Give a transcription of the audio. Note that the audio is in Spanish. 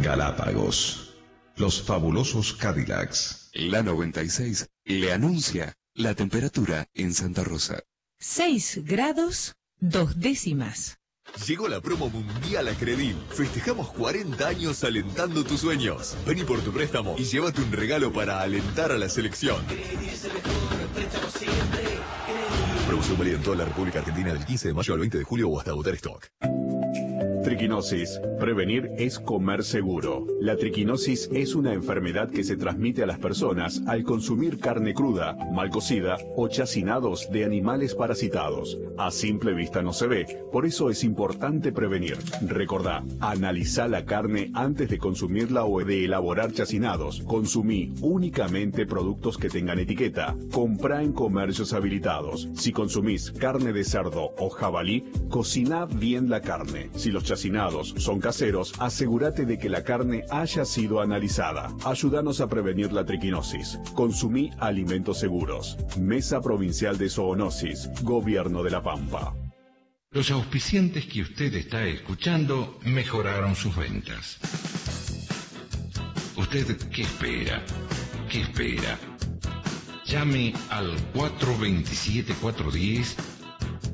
Galápagos, los fabulosos Cadillacs. La 96 le anuncia la temperatura en Santa Rosa. 6 grados, 2 décimas. Llegó la promo mundial a Credil. Festejamos 40 años alentando tus sueños. Vení por tu préstamo y llévate un regalo para alentar a la selección. Promoción válida en toda la República Argentina del 15 de mayo al 20 de julio o hasta agotar stock. Triquinosis. Prevenir es comer seguro. La triquinosis es una enfermedad que se transmite a las personas al consumir carne cruda, mal cocida o chacinados de animales parasitados. A simple vista no se ve, por eso es importante prevenir. Recordá, analizá la carne antes de consumirla o de elaborar chacinados. Consumí únicamente productos que tengan etiqueta. Comprá en comercios habilitados. Si consumís carne de cerdo o jabalí, cociná bien la carne. Si los chacinados son caseros, asegúrate de que la carne haya sido analizada. Ayúdanos a prevenir la triquinosis. Consumí alimentos seguros. Mesa Provincial de Zoonosis, Gobierno de La Pampa. Los auspiciantes que usted está escuchando mejoraron sus ventas. ¿Usted qué espera? ¿Qué espera? Llame al 427-410